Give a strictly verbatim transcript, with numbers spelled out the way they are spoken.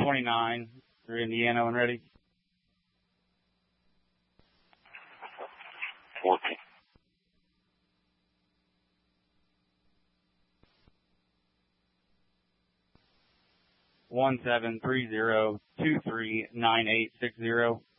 twenty-nine for Indiana when ready. fourteen. One seven three zero two three nine eight six zero.